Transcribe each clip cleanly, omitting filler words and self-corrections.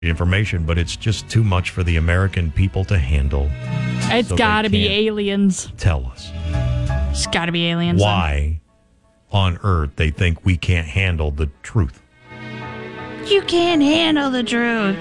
information, but it's just too much for the American people to handle. It's got to be aliens. Tell us. It's got to be aliens. Why on earth they think we can't handle the truth? You can't handle the truth.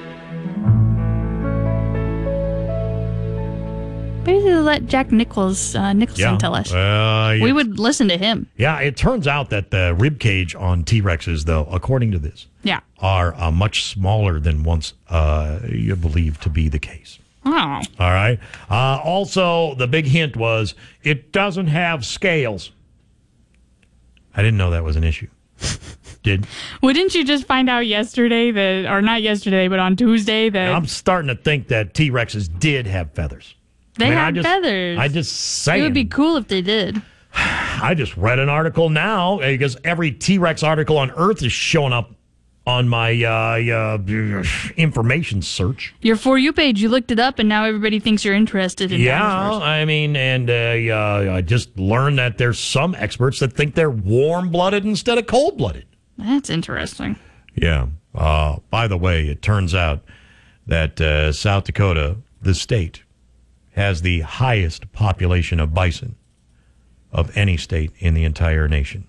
Maybe they'll let Jack Nicholson tell us. We would listen to him. Yeah, it turns out that the rib cage on T-Rexes, though, according to this, are much smaller than once you believed to be the case. Oh. All right. Also, the big hint was it doesn't have scales. I didn't know that was an issue. Well, didn't you just find out yesterday or not yesterday, but on Tuesday that... I'm starting to think that T-Rexes did have feathers. They have feathers. I just say it would be cool if they did. I just read an article now because every T-Rex article on Earth is showing up on my information search. Your For You page, you looked it up, and now everybody thinks you're interested in dinosaurs. I mean, and I just learned that there's some experts that think they're warm-blooded instead of cold-blooded. That's interesting. Yeah. By the way, it turns out that South Dakota, the state, has the highest population of bison of any state in the entire nation.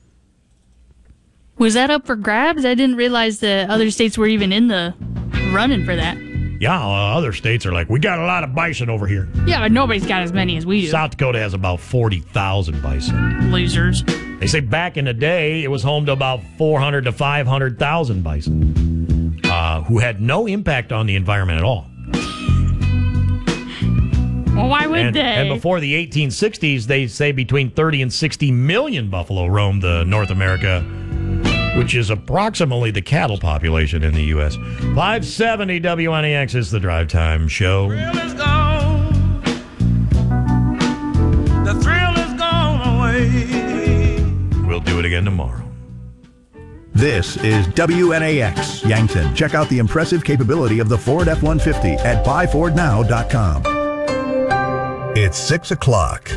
Was that up for grabs? I didn't realize that other states were even in the running for that. Yeah, other states are like, we got a lot of bison over here. Yeah, but nobody's got as many as we do. South Dakota has about 40,000 bison. Losers. They say back in the day, it was home to about 400 to 500,000 bison who had no impact on the environment at all. Well, why would they? And before the 1860s, they say between 30 and 60 million buffalo roamed North America, which is approximately the cattle population in the U.S. 570 WNEX is the Drive Time Show. The thrill is gone. The thrill is gone away. We'll do it again tomorrow. This is WNAX Yankton. Check out the impressive capability of the Ford F-150 at buyfordnow.com. It's 6 o'clock.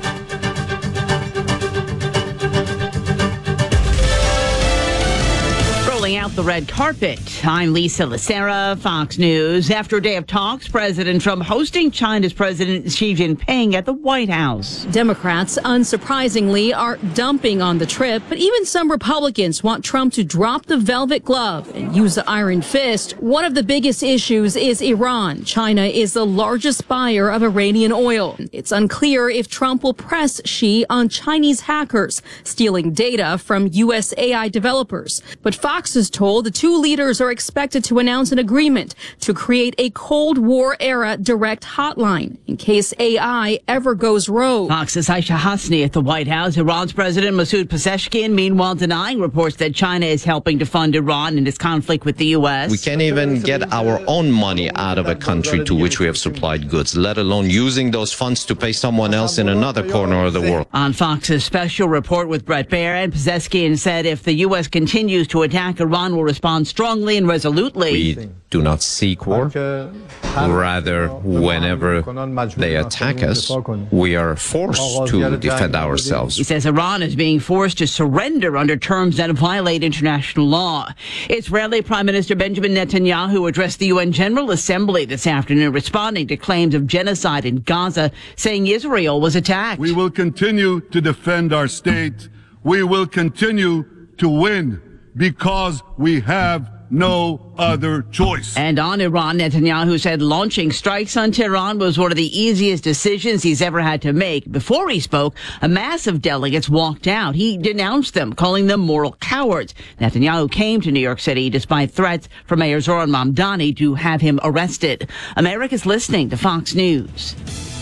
Rolling out the red carpet. I'm Lisa Lacera, Fox News. After a day of talks, President Trump hosting China's President Xi Jinping at the White House. Democrats, unsurprisingly, are dumping on the trip, but even some Republicans want Trump to drop the velvet glove and use the iron fist. One of the biggest issues is Iran. China is the largest buyer of Iranian oil. It's unclear if Trump will press Xi on Chinese hackers stealing data from U.S. AI developers. But Fox is told the two leaders are expected to announce an agreement to create a Cold War-era direct hotline in case AI ever goes rogue. Fox's Aisha Hasni at the White House. Iran's President Masoud Pezeshkian, meanwhile, denying reports that China is helping to fund Iran in its conflict with the U.S. We can't even get our own money out of a country to which we have supplied goods, let alone using those funds to pay someone else in another corner of the world. On Fox's special report with Brett Barrett, Pezeshkian said if the U.S. continues to attack, Iran will respond strongly and resolutely. We do not seek war. Rather, whenever they attack us, we are forced to defend ourselves. He says Iran is being forced to surrender under terms that violate international law. Israeli Prime Minister Benjamin Netanyahu addressed the UN General Assembly this afternoon, responding to claims of genocide in Gaza, saying Israel was attacked. We will continue to defend our state. We will continue to win because we have no other choice. And on Iran, Netanyahu said launching strikes on Tehran was one of the easiest decisions he's ever had to make. Before he spoke, a mass of delegates walked out. He denounced them, calling them moral cowards. Netanyahu came to New York City despite threats from Mayor Zoran Mamdani to have him arrested. America's listening to Fox News.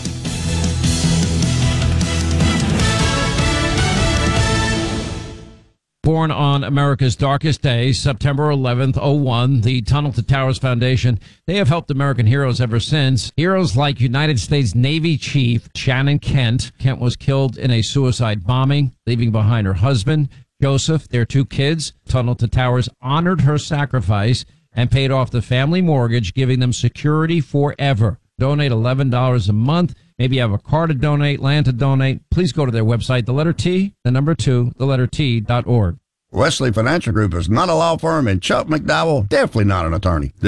Born on America's darkest day, September 11th, 01, the Tunnel to Towers Foundation, they have helped American heroes ever since. Heroes like United States Navy Chief Shannon Kent. Kent was killed in a suicide bombing, leaving behind her husband, Joseph, their two kids. Tunnel to Towers honored her sacrifice and paid off the family mortgage, giving them security forever. Donate $11 a month. Maybe you have a car to donate, land to donate. Please go to their website, the letter T, the number 2, the letter T.org. Wesley Financial Group is not a law firm, and Chuck McDowell, definitely not an attorney.